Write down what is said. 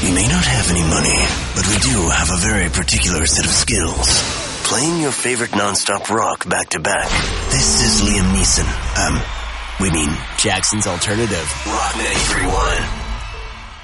We may not have any money, but we do have a very particular set of skills. Playing your favorite non-stop rock back-to-back. This is Liam Neeson. Jackson's Alternative. Rock 93.1.